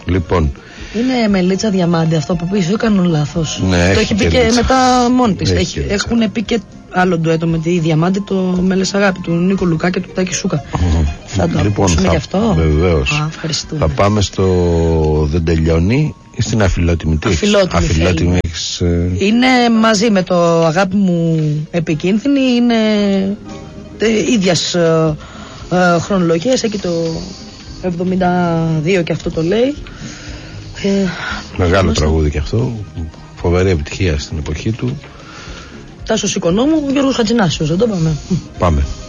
Λοιπόν. Είναι Μελίτσα Διαμάντη αυτό που πει, έκανε λάθος. Ναι, το έχει πει και μετά μόνη της. Έχουν πει και άλλο ντουέτο με τη Διαμάντη, το Μέλες Αγάπη του Νίκο Λουκά και του Τάκη Σούκα. Θα το ακούσουμε γι' αυτό. Βεβαίως. Θα πάμε στο Δεν τελειώνει ή στην Αφιλότιμη. Αφιλότιμη. Είναι μαζί με το Αγάπη μου επικίνδυνη, είναι ίδιας χρονολογίας, εκεί το 72 και αυτό το λέει. Μεγάλο τραγούδι και αυτό, φοβερή επιτυχία στην εποχή του. Τάσος Οικονόμου, Γιώργος Χατζηνάσιος, δεν το πάμε. Πάμε.